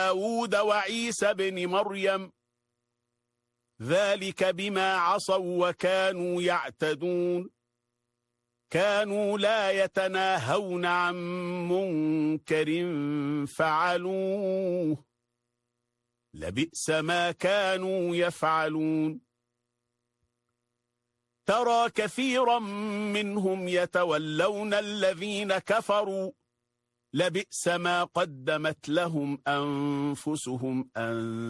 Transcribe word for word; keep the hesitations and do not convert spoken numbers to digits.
داود وعيسى بن مريم ذلك بما عصوا وكانوا يعتدون كانوا لا يتناهون عن منكر فعلوه لبئس ما كانوا يفعلون ترى كثيرا منهم يتولون الذين كفروا لبئس ما قدمت لهم أنفسهم أن